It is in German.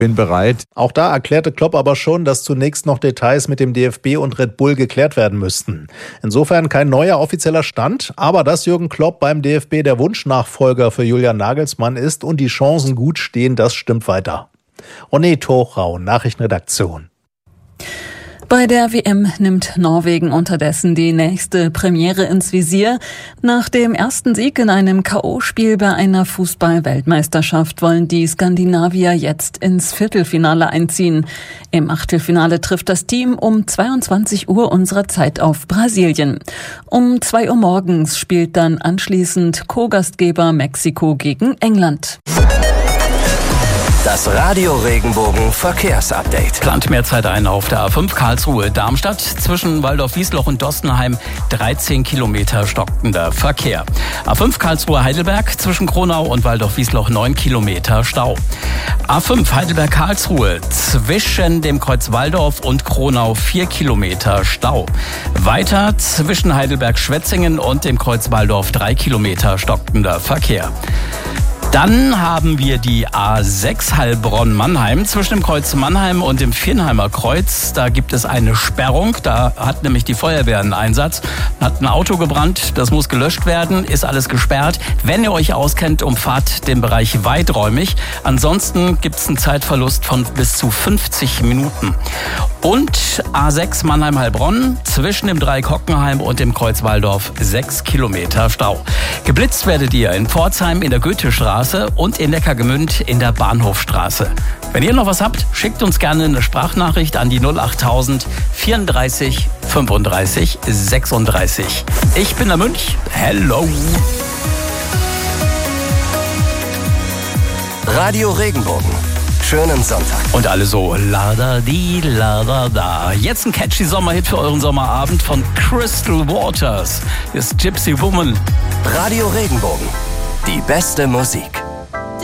Bin bereit. Auch da erklärte Klopp aber schon, dass zunächst noch Details mit dem DFB und Red Bull geklärt werden müssten. Insofern kein neuer offizieller Stand, aber dass Jürgen Klopp beim DFB der Wunschnachfolger für Julian Nagelsmann ist und die Chancen gut stehen, das stimmt weiter. René Torau, Nachrichtenredaktion. Bei der WM nimmt Norwegen unterdessen die nächste Premiere ins Visier. Nach dem ersten Sieg in einem K.O.-Spiel bei einer Fußball-Weltmeisterschaft wollen die Skandinavier jetzt ins Viertelfinale einziehen. Im Achtelfinale trifft das Team um 22 Uhr unserer Zeit auf Brasilien. Um 2 Uhr morgens spielt dann anschließend Co-Gastgeber Mexiko gegen England. Das Radio Regenbogen Verkehrsupdate. Plant mehr Zeit ein auf der A5 Karlsruhe-Darmstadt. Zwischen Waldorf-Wiesloch und Dostenheim 13 Kilometer stockender Verkehr. A5 Karlsruhe-Heidelberg zwischen Kronau und Waldorf-Wiesloch 9 Kilometer Stau. A5 Heidelberg-Karlsruhe zwischen dem Kreuz Walldorf und Kronau 4 Kilometer Stau. Weiter zwischen Heidelberg-Schwetzingen und dem Kreuz Walldorf 3 Kilometer stockender Verkehr. Dann haben wir die A6 Heilbronn-Mannheim zwischen dem Kreuz Mannheim und dem Viernheimer Kreuz. Da gibt es eine Sperrung. Da hat nämlich die Feuerwehr einen Einsatz. Hat ein Auto gebrannt. Das muss gelöscht werden. Ist alles gesperrt. Wenn ihr euch auskennt, umfahrt den Bereich weiträumig. Ansonsten gibt es einen Zeitverlust von bis zu 50 Minuten. Und A6 Mannheim-Heilbronn zwischen dem Dreieck Hockenheim und dem Kreuz Walldorf 6 Kilometer Stau. Geblitzt werdet ihr in Pforzheim in der Goethestraße und in Neckargemünd in der Bahnhofstraße. Wenn ihr noch was habt, schickt uns gerne eine Sprachnachricht an die 08000 34 35 36. Ich bin der Münch. Hello. Radio Regenbogen. Schönen Sonntag. Und alle so la-da-di, la-da-da. Jetzt ein catchy Sommerhit für euren Sommerabend von Crystal Waters. Hier ist Gypsy Woman. Radio Regenbogen. Die beste Musik.